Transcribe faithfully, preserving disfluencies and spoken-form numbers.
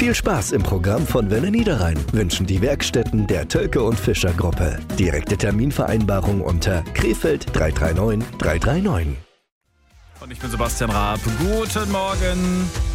Viel Spaß im Programm von Welle Niederrhein wünschen die Werkstätten der Tölke und Fischer Gruppe. Direkte Terminvereinbarung unter Krefeld drei drei neun drei drei neun. Und ich bin Sebastian Raab. Guten Morgen.